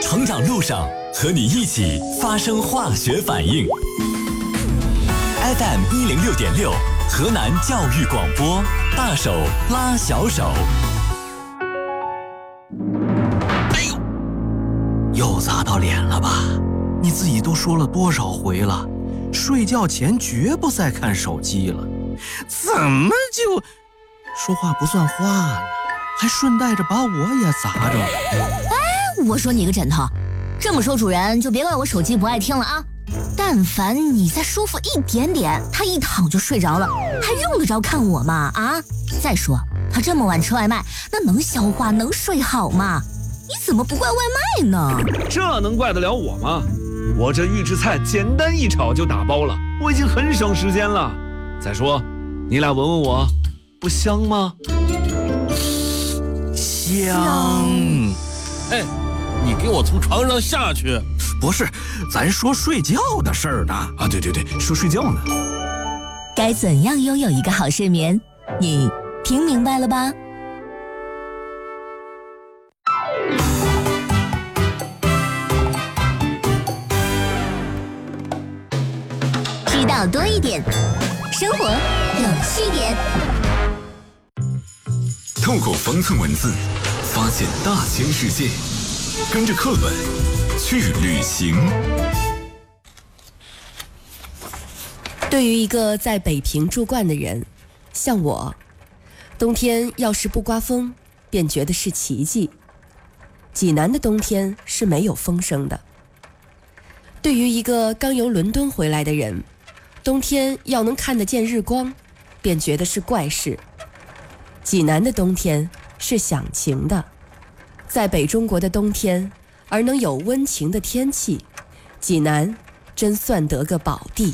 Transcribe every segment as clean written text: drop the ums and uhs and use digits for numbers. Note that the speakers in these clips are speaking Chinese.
成长路上和你一起发生化学反应。FM 106.6，河南教育广播，大手拉小手。 哎呦，又砸到脸了吧？你自己都说了多少回了，睡觉前绝不再看手机了，怎么就说话不算话呢？还顺带着把我也砸着了。 哎，我说你个枕头，这么说主人就别怪我手机不爱听了啊！但凡你再舒服一点点，他一躺就睡着了，还用得着看我吗？啊！再说他这么晚吃外卖，那能消化能睡好吗？你怎么不怪外卖呢？ 这能怪得了我吗？我这预制菜简单一炒就打包了，我已经很省时间了。再说，你俩闻闻我，不香吗？ 香。 哎，你给我从床上下去！ 不是，咱说睡觉的事儿呢。 啊，对，说睡觉呢。 该怎样拥有一个好睡眠？你听明白了吧？知道多一点，生活有趣点。 透过方寸文字，发现大千世界，跟着课本去旅行。 对于一个在北平住惯的人，像我，冬天要是不刮风，便觉得是奇迹。济南的冬天是没有风声的。对于一个刚由伦敦回来的人，冬天要能看得见日光，便觉得是怪事。济南的冬天是响晴的，在北中国的冬天，而能有温情的天气，济南真算得个宝地。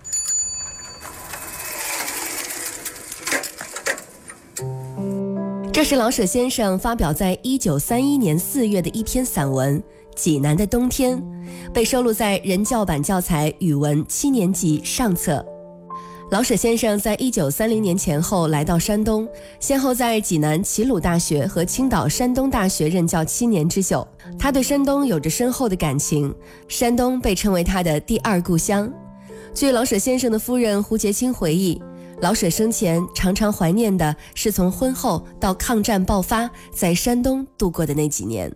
这是老舍先生发表在1931年4月的一篇散文《济南的冬天》，被收录在人教版教材语文7年级上册。老舍先生在1930年前后来到山东，先后在济南齐鲁大学和青岛山东大学任教7年之久。他对山东有着深厚的感情，山东被称为他的第二故乡。据老舍先生的夫人胡洁清回忆，老舍生前常常怀念的是从婚后到抗战爆发在山东度过的那几年。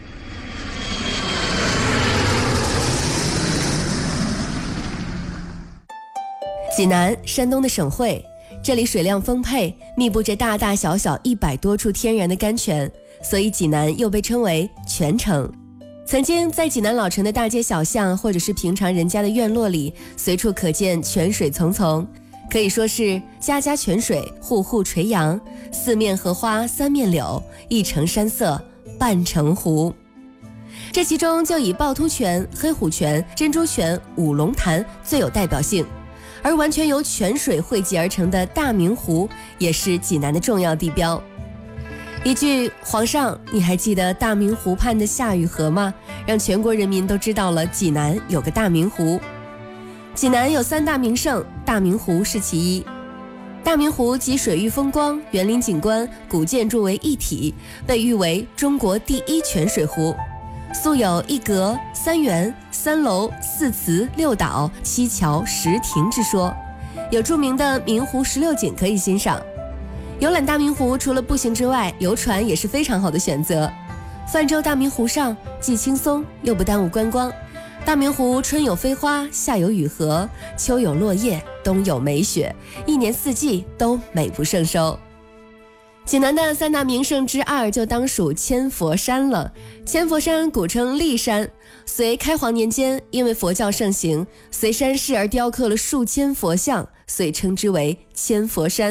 济南，山东的省会，这里水量丰沛，密布着大大小小100多处天然的甘泉，所以济南又被称为泉城。曾经在济南老城的大街小巷，或者是平常人家的院落里，随处可见泉水淙淙，可以说是家家泉水，户户垂杨，四面荷花三面柳，一城山色半城湖。这其中就以趵突泉、黑虎泉、珍珠泉、五龙潭最有代表性，而完全由泉水汇集而成的大明湖也是济南的重要地标。一句皇上，你还记得大明湖畔的夏雨荷吗？让全国人民都知道了济南有个大明湖。济南有3大名胜，大明湖是其一。大明湖集水域风光、园林景观、古建筑为一体，被誉为中国第1泉水湖，素有1阁3园3楼4祠6岛7桥10亭之说，有著名的明湖16景可以欣赏。游览大明湖除了步行之外，游船也是非常好的选择。泛舟大明湖上，既轻松又不耽误观光。大明湖春有飞花，夏有雨荷，秋有落叶，冬有梅雪，一年四季都美不胜收。济南的3大名胜之2就当属千佛山了。千佛山古称骊山，隋开皇年间，因为佛教盛行，随山势而雕刻了数千佛像，遂称之为千佛山。